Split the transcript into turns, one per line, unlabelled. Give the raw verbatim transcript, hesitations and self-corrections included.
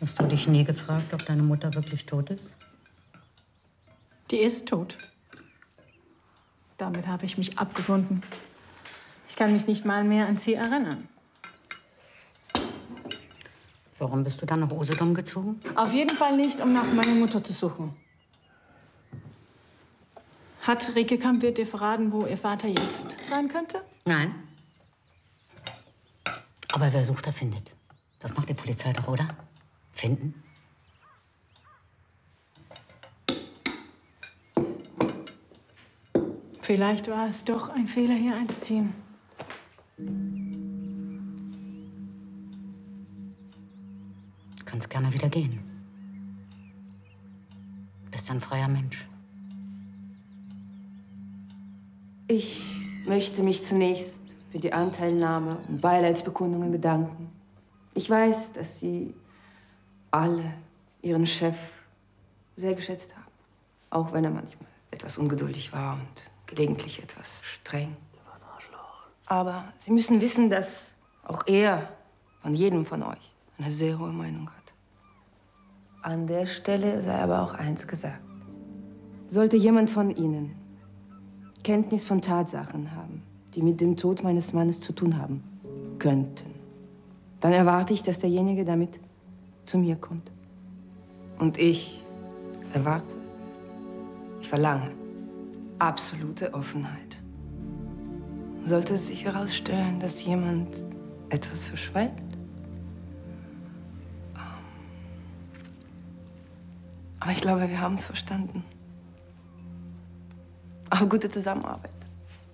Hast du dich nie gefragt, ob deine Mutter wirklich tot ist?
Die ist tot. Damit habe ich mich abgefunden. Ich kann mich nicht mal mehr an sie erinnern.
Warum bist du dann nach Usedom gezogen?
Auf jeden Fall nicht, um nach meiner Mutter zu suchen. Hat Rike Kampwirt dir verraten, wo ihr Vater jetzt sein könnte?
Nein. Aber wer sucht, der findet. Das macht die Polizei doch, oder? Finden?
Vielleicht war es doch ein Fehler, hier einzuziehen.
Du kannst gerne wieder gehen. Du bist ein freier Mensch.
Ich möchte mich zunächst für die Anteilnahme und Beileidsbekundungen bedanken. Ich weiß, dass Sie alle Ihren Chef sehr geschätzt haben. Auch wenn er manchmal etwas ungeduldig war und gelegentlich etwas streng.
Der war ein Arschloch.
Aber Sie müssen wissen, dass auch er von jedem von euch eine sehr hohe Meinung hat. An der Stelle sei aber auch eins gesagt. Sollte jemand von Ihnen Kenntnis von Tatsachen haben, die mit dem Tod meines Mannes zu tun haben könnten, dann erwarte ich, dass derjenige damit zu mir kommt. Und ich erwarte, ich verlange absolute Offenheit. Sollte es sich herausstellen, dass jemand etwas verschweigt? Aber ich glaube, wir haben es verstanden. Auf gute Zusammenarbeit.